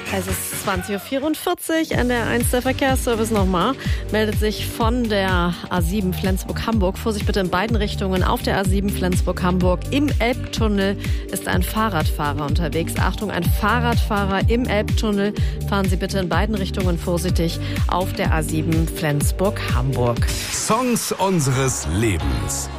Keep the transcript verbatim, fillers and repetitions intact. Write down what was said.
Es ist zwanzig Uhr vierundvierzig, N D R eins, der Verkehrsservice nochmal, meldet sich von der A sieben Flensburg-Hamburg. Vorsicht bitte in beiden Richtungen auf der A sieben Flensburg-Hamburg. Im Elbtunnel ist ein Fahrradfahrer unterwegs. Achtung, ein Fahrradfahrer im Elbtunnel. Fahren Sie bitte in beiden Richtungen vorsichtig auf der A sieben Flensburg-Hamburg. Songs unseres Lebens.